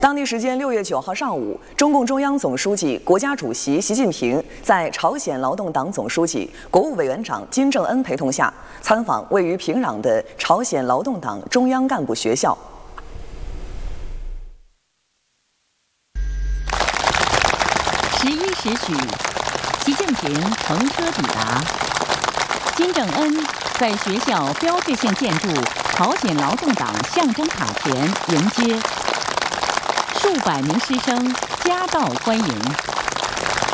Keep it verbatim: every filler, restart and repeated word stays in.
当地时间六月九号上午，中共中央总书记、国家主席习近平在朝鲜劳动党总书记、国务委员长金正恩陪同下，参访位于平壤的朝鲜劳动党中央干部学校。 十一时许，习近平乘车抵达。金正恩在学校标志性建筑朝鲜劳动党象征塔前迎接。数百名师生夹道欢迎。